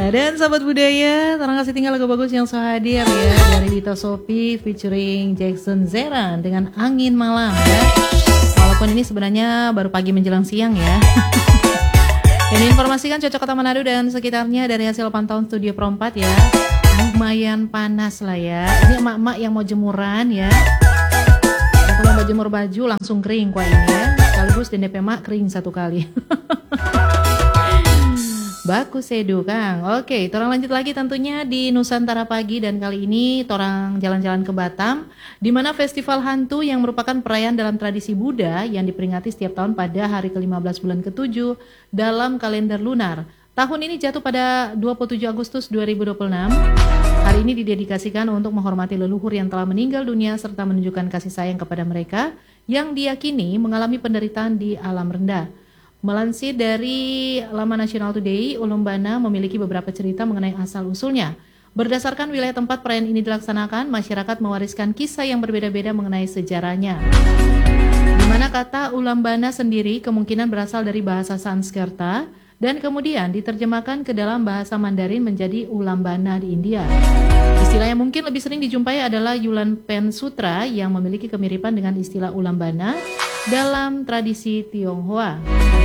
Dan sahabat budaya, terima kasih tinggal lagu bagus yang sudah hadir ya dari Dito Sophie featuring Jackson Zeran dengan Angin Malam ya. Walaupun ini sebenarnya baru pagi menjelang siang ya. Ini informasikan Cocok Kota Manado dan sekitarnya dari hasil pantauan Studio Pro 4 ya. Lumayan panas lah ya. Ini emak-emak yang mau jemuran ya. Kalau mau jemur baju langsung kering kuah ini ya. Sekaligus DNP emak kering satu kali. Baku sedu Kang. Oke, torang lanjut lagi tentunya di Nusantara Pagi dan kali ini torang jalan-jalan ke Batam di mana festival hantu yang merupakan perayaan dalam tradisi Buddha yang diperingati setiap tahun pada hari ke-15 bulan ke-7 dalam kalender lunar. Tahun ini jatuh pada 27 Agustus 2026. Hari ini didedikasikan untuk menghormati leluhur yang telah meninggal dunia serta menunjukkan kasih sayang kepada mereka yang diyakini mengalami penderitaan di alam rendah. Melansir dari laman National Today, Ulumbana memiliki beberapa cerita mengenai asal-usulnya. Berdasarkan wilayah tempat perayaan ini dilaksanakan, masyarakat mewariskan kisah yang berbeda-beda mengenai sejarahnya. Di mana kata Ulambana sendiri kemungkinan berasal dari bahasa Sanskerta dan kemudian diterjemahkan ke dalam bahasa Mandarin menjadi Ulambana di India. Istilah yang mungkin lebih sering dijumpai adalah Yulan Pen Sutra yang memiliki kemiripan dengan istilah Ulambana dalam tradisi Tionghoa.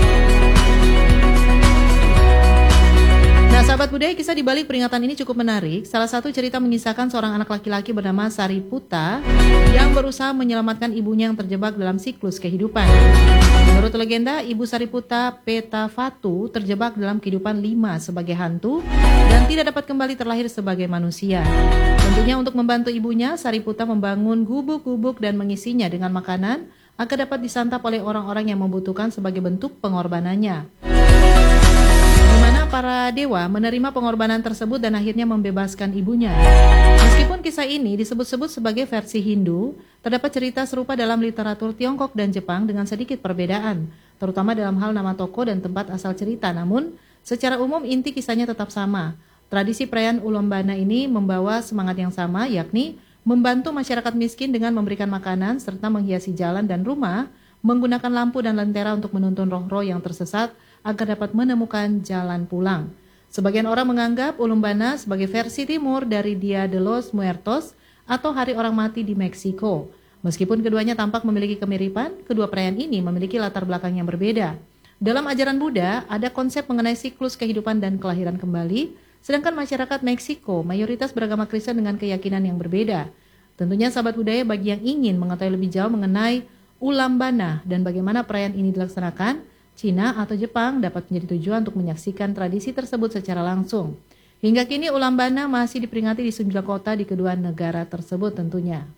Nah, sahabat budaya, kisah di balik peringatan ini cukup menarik. Salah satu cerita mengisahkan seorang anak laki-laki bernama Sariputa yang berusaha menyelamatkan ibunya yang terjebak dalam siklus kehidupan. Menurut legenda, ibu Sariputa Petafatu terjebak dalam kehidupan 5 sebagai hantu dan tidak dapat kembali terlahir sebagai manusia. Tentunya untuk membantu ibunya, Sariputa membangun gubuk-gubuk dan mengisinya dengan makanan agar dapat disantap oleh orang-orang yang membutuhkan sebagai bentuk pengorbanannya. Di mana para dewa menerima pengorbanan tersebut dan akhirnya membebaskan ibunya. Meskipun kisah ini disebut-sebut sebagai versi Hindu, terdapat cerita serupa dalam literatur Tiongkok dan Jepang dengan sedikit perbedaan, terutama dalam hal nama tokoh dan tempat asal cerita. Namun, secara umum inti kisahnya tetap sama. Tradisi perayaan Ulambana ini membawa semangat yang sama, yakni membantu masyarakat miskin dengan memberikan makanan serta menghiasi jalan dan rumah, menggunakan lampu dan lentera untuk menuntun roh-roh yang tersesat agar dapat menemukan jalan pulang. Sebagian orang menganggap Ulambana sebagai versi timur dari Dia de los Muertos atau Hari Orang Mati di Meksiko. Meskipun keduanya tampak memiliki kemiripan, kedua perayaan ini memiliki latar belakang yang berbeda. Dalam ajaran Buddha, ada konsep mengenai siklus kehidupan dan kelahiran kembali, sedangkan masyarakat Meksiko mayoritas beragama Kristen dengan keyakinan yang berbeda. Tentunya sahabat budaya bagi yang ingin mengetahui lebih jauh mengenai Ulambana dan bagaimana perayaan ini dilaksanakan, Cina atau Jepang dapat menjadi tujuan untuk menyaksikan tradisi tersebut secara langsung. Hingga kini Ulambana masih diperingati di sejumlah kota di kedua negara tersebut tentunya.